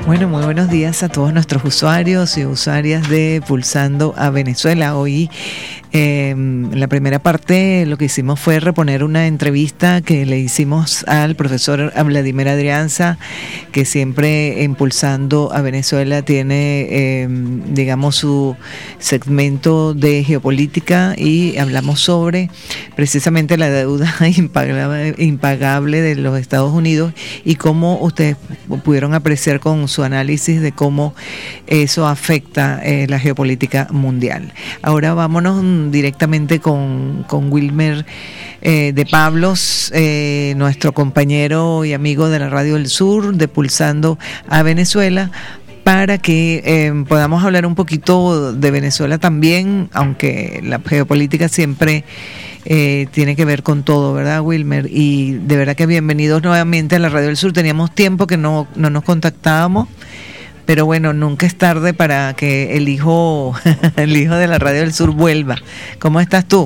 Bueno, muy buenos días a todos nuestros usuarios y usuarias de Pulsando a Venezuela. Hoy, en la primera parte, lo que hicimos fue reponer una entrevista que le hicimos al profesor Vladimir Adrianza, que siempre en Pulsando a Venezuela tiene, digamos, su segmento de geopolítica, y hablamos sobre precisamente la deuda impagable de los Estados Unidos y cómo ustedes pudieron apreciar con su análisis de cómo eso afecta la geopolítica mundial. Ahora vámonos directamente con Wilmer de Pablos, nuestro compañero y amigo de la Radio del Sur, de Pulsando a Venezuela, para que podamos hablar un poquito de Venezuela también, aunque la geopolítica siempre tiene que ver con todo, ¿verdad, Wilmer? Y de verdad que bienvenidos nuevamente a la Radio del Sur. Teníamos tiempo que no nos contactábamos, pero bueno, nunca es tarde para que el hijo de la Radio del Sur vuelva. ¿Cómo estás tú?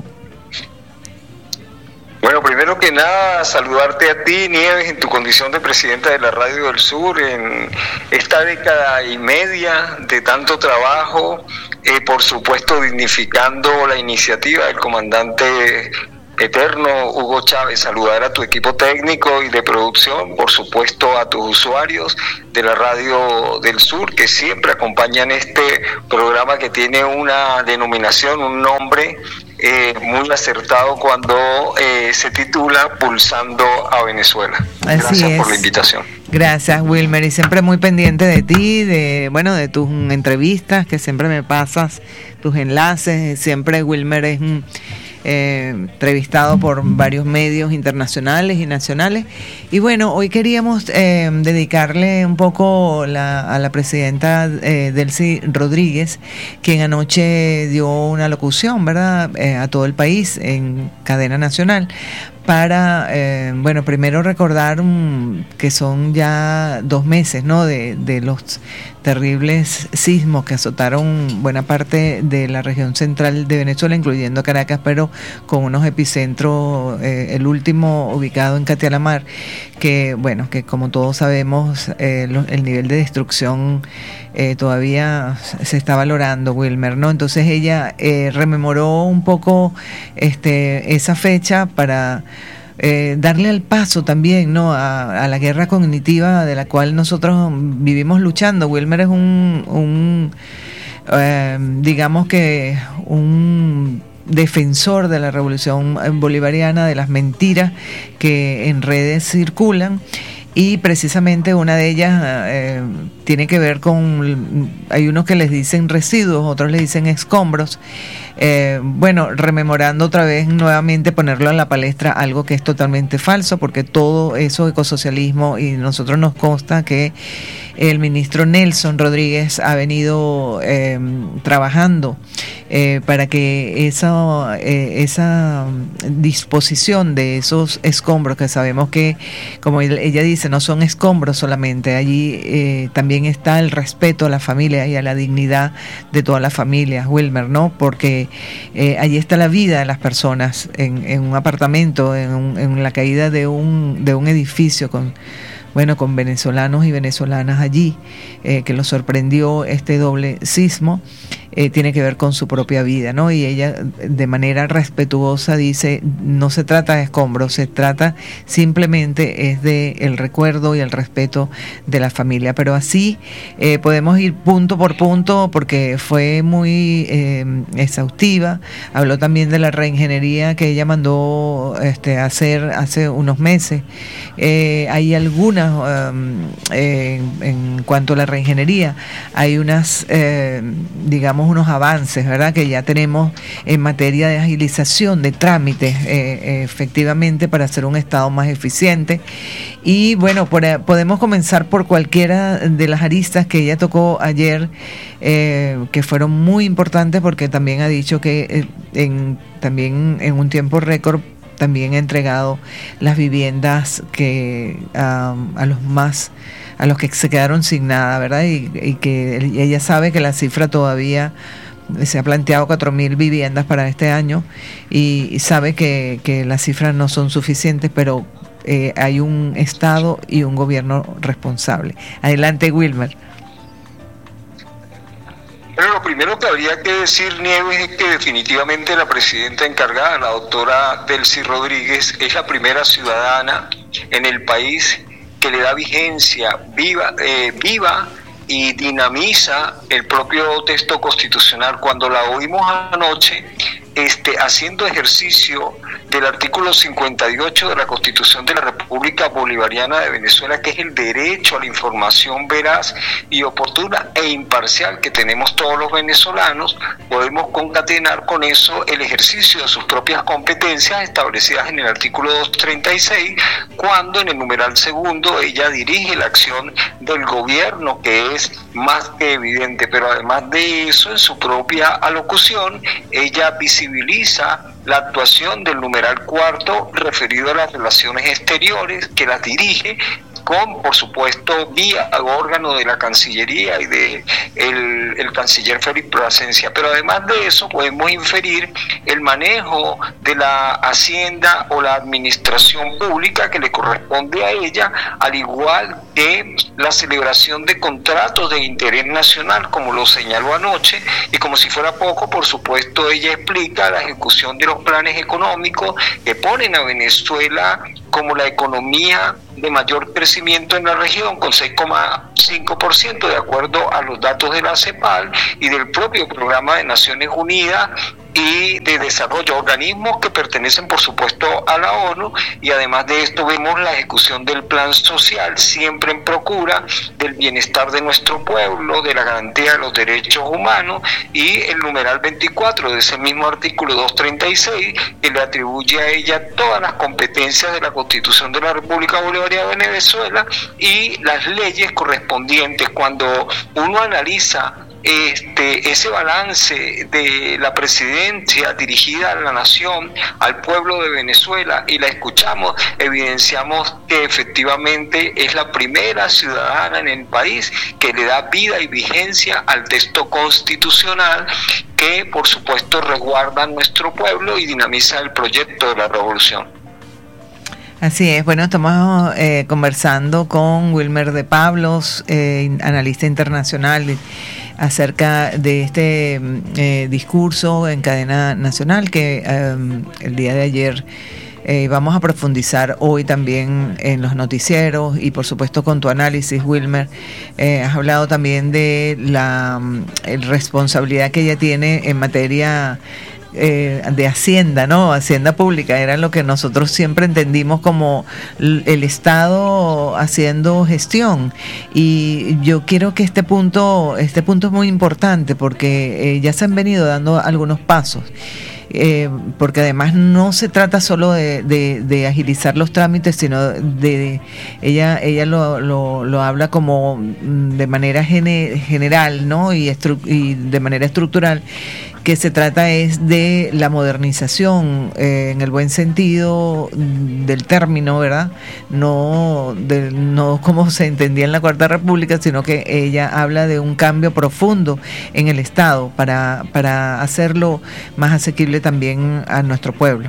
Bueno, primero que nada, saludarte a ti, Nieves, en tu condición de presidenta de la Radio del Sur, en esta década y media de tanto trabajo, por supuesto dignificando la iniciativa del comandante eterno Hugo Chávez. Saludar a tu equipo técnico y de producción, por supuesto a tus usuarios de la Radio del Sur, que siempre acompañan este programa que tiene una denominación, un nombre muy acertado cuando se titula Pulsando a Venezuela. Gracias por la invitación. Gracias, Wilmer, y siempre muy pendiente de ti, de tus entrevistas, que siempre me pasas tus enlaces. Siempre Wilmer es entrevistado por varios medios internacionales y nacionales. Y bueno, hoy queríamos dedicarle un poco a la presidenta Delcy Rodríguez, quien anoche dio una locución, ¿verdad?, a todo el país en cadena nacional, para, bueno, primero recordar que son ya 2 meses, ¿no?, de los terribles sismos que azotaron buena parte de la región central de Venezuela, incluyendo Caracas, pero con unos epicentros, el último ubicado en Catialamar, que, bueno, que como todos sabemos, el nivel de destrucción todavía se está valorando, Wilmer, ¿no? Entonces ella rememoró un poco esa fecha para darle al paso también, ¿no?, a la guerra cognitiva de la cual nosotros vivimos luchando. Wilmer es digamos que un defensor de la revolución bolivariana, de las mentiras que en redes circulan. Y precisamente una de ellas tiene que ver con, hay unos que les dicen residuos, otros les dicen escombros. Bueno, rememorando otra vez, nuevamente ponerlo en la palestra, algo que es totalmente falso, porque todo eso ecosocialismo, y nosotros nos consta que el ministro Nelson Rodríguez ha venido trabajando para que esa disposición de esos escombros, que sabemos que, como ella dice, no son escombros solamente, allí también está el respeto a la familia y a la dignidad de todas las familias, Wilmer, ¿no? Porque allí está la vida de las personas en un apartamento, en la caída de un edificio con venezolanos y venezolanas allí, que los sorprendió este doble sismo. Tiene que ver con su propia vida, ¿no? Y ella, de manera respetuosa, dice, no se trata de escombros, se trata simplemente es de el recuerdo y el respeto de la familia. Pero así podemos ir punto por punto, porque fue muy exhaustiva. Habló también de la reingeniería que ella mandó hacer hace unos meses. Hay algunas, en cuanto a la reingeniería, hay unas, digamos, unos avances, ¿verdad?, que ya tenemos en materia de agilización de trámites, efectivamente, para hacer un Estado más eficiente. Y bueno, podemos comenzar por cualquiera de las aristas que ella tocó ayer, que fueron muy importantes, porque también ha dicho que también en un tiempo récord también ha entregado las viviendas que a los que se quedaron sin nada, ¿verdad? Y que ella sabe que la cifra todavía se ha planteado 4.000 viviendas para este año, y sabe que las cifras no son suficientes, pero hay un Estado y un gobierno responsable. Adelante, Wilmer. Bueno, lo primero que habría que decir, Nieves, es que definitivamente la presidenta encargada, la doctora Delcy Rodríguez, es la primera ciudadana en el país que le da vigencia viva y dinamiza el propio texto constitucional. Cuando la oímos anoche, haciendo ejercicio del artículo 58 de la Constitución de la República Bolivariana de Venezuela, que es el derecho a la información veraz y oportuna e imparcial que tenemos todos los venezolanos, podemos concatenar con eso el ejercicio de sus propias competencias establecidas en el artículo 236, cuando en el numeral segundo ella dirige la acción del gobierno, que es más que evidente, pero además de eso, en su propia alocución, ella visibiliza la actuación del numeral cuarto referido a las relaciones exteriores, que las dirige con, por supuesto, vía órgano de la Cancillería y de el canciller Félix Plasencia. Pero además de eso podemos inferir el manejo de la hacienda o la administración pública que le corresponde a ella, al igual que la celebración de contratos de interés nacional, como lo señaló anoche, y como si fuera poco, por supuesto, ella explica la ejecución de los planes económicos que ponen a Venezuela como la economía de mayor crecimiento en la región, con 6,5% de acuerdo a los datos de la CEPAL y del propio Programa de Naciones Unidas y de desarrollo, organismos que pertenecen por supuesto a la ONU, y además de esto vemos la ejecución del plan social, siempre en procura del bienestar de nuestro pueblo, de la garantía de los derechos humanos, y el numeral 24 de ese mismo artículo 236, que le atribuye a ella todas las competencias de la Constitución de la República Bolivariana de Venezuela y las leyes correspondientes. Cuando uno analiza ese balance de la presidencia dirigida a la nación, al pueblo de Venezuela, y la escuchamos, evidenciamos que efectivamente es la primera ciudadana en el país que le da vida y vigencia al texto constitucional que, por supuesto, resguarda a nuestro pueblo y dinamiza el proyecto de la revolución. Así es, bueno, estamos conversando con Wilmer de Pablos, analista internacional, acerca de este discurso en cadena nacional que el día de ayer vamos a profundizar hoy también en los noticieros y por supuesto con tu análisis, Wilmer. Has hablado también de la responsabilidad que ella tiene en materia de Hacienda, ¿no? Hacienda pública, era lo que nosotros siempre entendimos como el Estado haciendo gestión, y yo quiero que este punto es muy importante porque ya se han venido dando algunos pasos. Porque además no se trata solo de agilizar los trámites, sino ella lo habla como de manera general, ¿no? y de manera estructural, que se trata es de la modernización en el buen sentido del término, ¿verdad? No como se entendía en la Cuarta República, sino que ella habla de un cambio profundo en el Estado para hacerlo más asequible también a nuestro pueblo.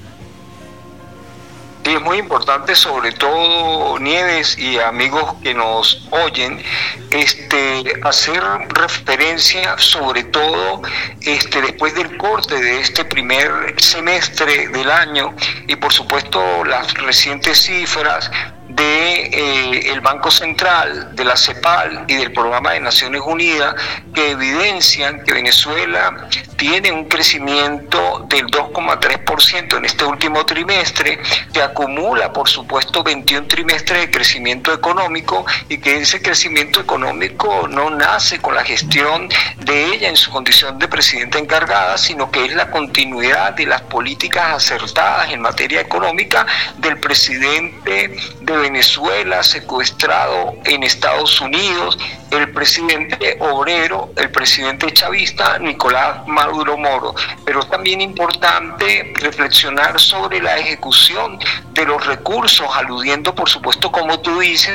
Sí, es muy importante, sobre todo, Nieves y amigos que nos oyen, hacer referencia, sobre todo después del corte de este primer semestre del año, y por supuesto las recientes cifras de el Banco Central, de la CEPAL y del Programa de Naciones Unidas, que evidencian que Venezuela tiene un crecimiento del 2,3% en este último trimestre, que acumula por supuesto 21 trimestres de crecimiento económico, y que ese crecimiento económico no nace con la gestión de ella en su condición de presidenta encargada, sino que es la continuidad de las políticas acertadas en materia económica del presidente de Venezuela secuestrado en Estados Unidos, el presidente obrero, el presidente chavista Nicolás Maduro Moro. Pero es también importante reflexionar sobre la ejecución de los recursos, aludiendo por supuesto, como tú dices,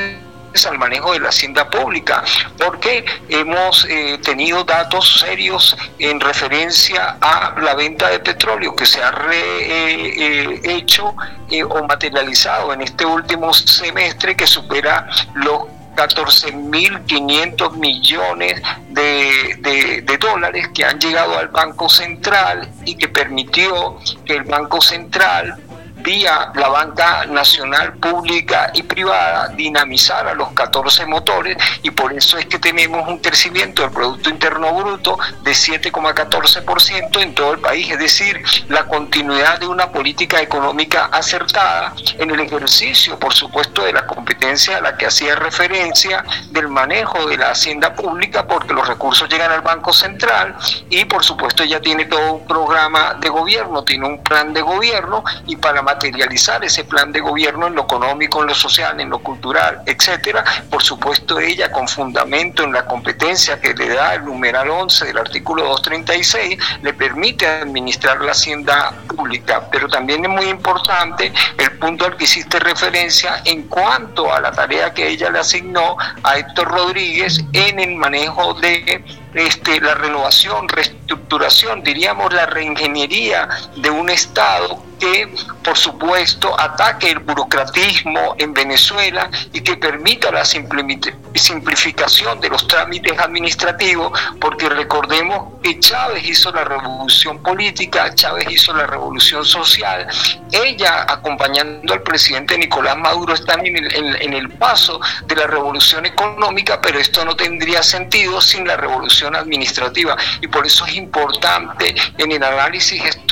al manejo de la hacienda pública, porque hemos tenido datos serios en referencia a la venta de petróleo que se ha hecho o materializado en este último semestre, que supera los 14.500 millones de dólares que han llegado al Banco Central, y que permitió que el Banco Central, vía la banca nacional pública y privada, dinamizar a los 14 motores, y por eso es que tenemos un crecimiento del Producto Interno Bruto de 7,14% en todo el país. Es decir, la continuidad de una política económica acertada en el ejercicio, por supuesto, de la competencia a la que hacía referencia, del manejo de la hacienda pública, porque los recursos llegan al Banco Central, y por supuesto ella tiene todo un programa de gobierno, tiene un plan de gobierno, y para materializar ese plan de gobierno en lo económico, en lo social, en lo cultural, etcétera, por supuesto ella, con fundamento en la competencia que le da el numeral 11 del artículo 236, le permite administrar la hacienda pública. Pero también es muy importante el punto al que hiciste referencia en cuanto a la tarea que ella le asignó a Héctor Rodríguez en el manejo de la renovación, reestructuración, diríamos la reingeniería de un Estado que, por supuesto, ataque el burocratismo en Venezuela y que permita la simplificación de los trámites administrativos, porque recordemos que Chávez hizo la revolución política, Chávez hizo la revolución social, ella, acompañando al presidente Nicolás Maduro, están en el paso de la revolución económica, pero esto no tendría sentido sin la revolución administrativa, y por eso es importante en el análisis